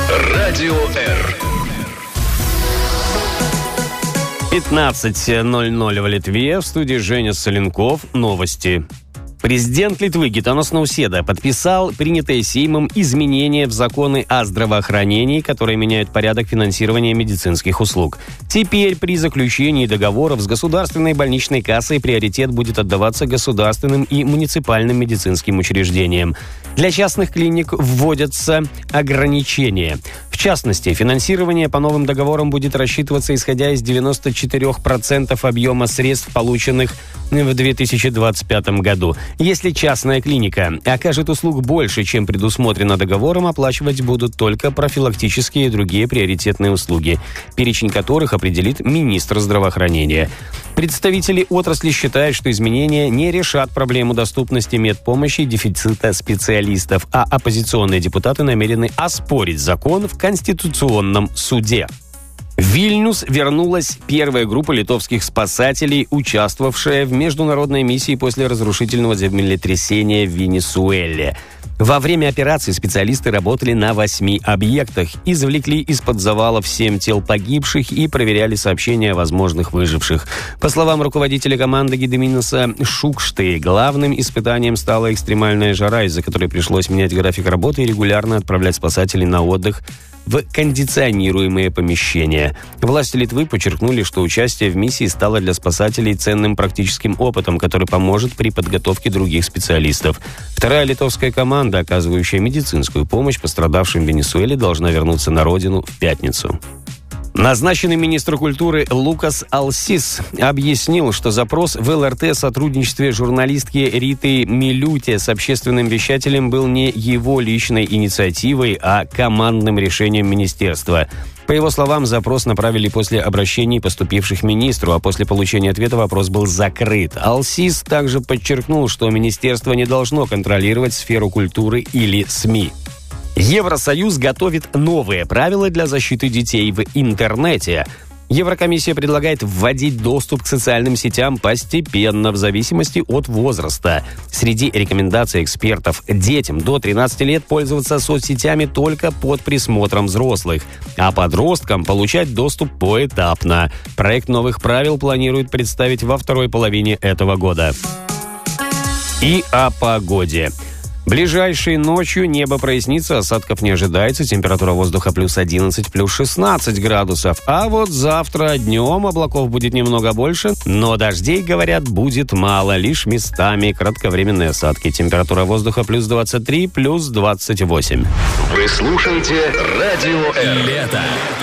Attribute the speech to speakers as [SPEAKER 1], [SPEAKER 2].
[SPEAKER 1] Радио Р.
[SPEAKER 2] 15:00 в Литве. В студии Женя Соленков. Новости. Президент Литвы Гитанас Науседа подписал принятые Сеймом изменения в законы о здравоохранении, которые меняют порядок финансирования медицинских услуг. Теперь при заключении договоров с государственной больничной кассой приоритет будет отдаваться государственным и муниципальным медицинским учреждениям. Для частных клиник вводятся ограничения. В частности, финансирование по новым договорам будет рассчитываться исходя из 94% объема средств, полученных в 2025 году. Если частная клиника окажет услуг больше, чем предусмотрено договором, оплачивать будут только профилактические и другие приоритетные услуги, перечень которых определит министр здравоохранения. Представители отрасли считают, что изменения не решат проблему доступности медпомощи и дефицита специалистов, а оппозиционные депутаты намерены оспорить закон в Конституционном суде. В Вильнюс вернулась первая группа литовских спасателей, участвовавшая в международной миссии после разрушительного землетрясения в Венесуэле. Во время операции специалисты работали на 8 объектах, извлекли из-под завалов 7 тел погибших и проверяли сообщения о возможных выживших. По словам руководителя команды Гедеминаса Шукшты, главным испытанием стала экстремальная жара, из-за которой пришлось менять график работы и регулярно отправлять спасателей на отдых в кондиционируемые помещения. Власти Литвы подчеркнули, что участие в миссии стало для спасателей ценным практическим опытом, который поможет при подготовке других специалистов. Вторая литовская команда, оказывающая медицинскую помощь пострадавшим в Венесуэле, должна вернуться на родину в пятницу. Назначенный министр культуры Лукас Алсис объяснил, что запрос в ЛРТ о сотрудничестве журналистки Риты Милюте с общественным вещателем был не его личной инициативой, а командным решением министерства. По его словам, запрос направили после обращений, поступивших министру, а после получения ответа вопрос был закрыт. Алсис также подчеркнул, что министерство не должно контролировать сферу культуры или СМИ. Евросоюз готовит новые правила для защиты детей в интернете. Еврокомиссия предлагает вводить доступ к социальным сетям постепенно, в зависимости от возраста. Среди рекомендаций экспертов: детям до 13 лет пользоваться соцсетями только под присмотром взрослых, а подросткам получать доступ поэтапно. Проект новых правил планируют представить во второй половине этого года. И о погоде. Ближайшей ночью небо прояснится, осадков не ожидается, температура воздуха плюс 11, плюс 16 градусов. А вот завтра днем облаков будет немного больше, но дождей, говорят, будет мало, лишь местами кратковременные осадки. Температура воздуха плюс 23, плюс 28.
[SPEAKER 1] Вы слушаете Радио Р. Лето.